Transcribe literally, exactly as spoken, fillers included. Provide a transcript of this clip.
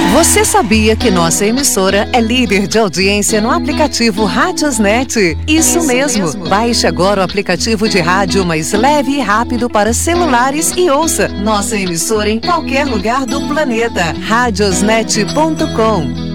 Você sabia que nossa emissora é líder de audiência no aplicativo Radiosnet? Isso, Isso mesmo. mesmo. Baixe agora o aplicativo de rádio mais leve e rápido para celulares e ouça nossa emissora em qualquer lugar do planeta. radiosnet ponto com